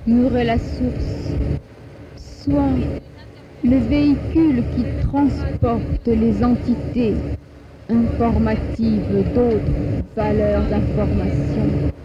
Mur est la source, soit le véhicule qui transporte les entités informatives d'autres valeurs d'information.